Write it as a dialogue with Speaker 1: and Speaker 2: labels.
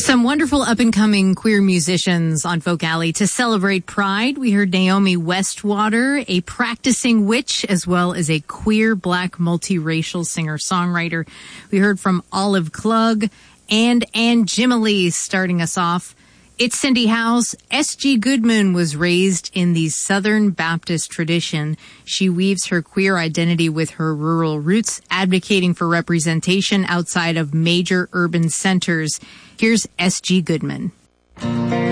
Speaker 1: Some wonderful up-and-coming queer musicians on Folk Alley to celebrate Pride. We heard Naomi Westwater, a practicing witch, as well as a queer black multiracial singer-songwriter. We heard from Olive Klug and Ann Jimily starting us off. It's Cindy House. S.G. Goodman was raised in the Southern Baptist tradition. She weaves her queer identity with her rural roots, advocating for representation outside of major urban centers. Here's S.G. Goodman.